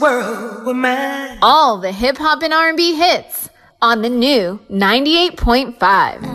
world were mine. All the hip hop and R&B hits on the new 98.5.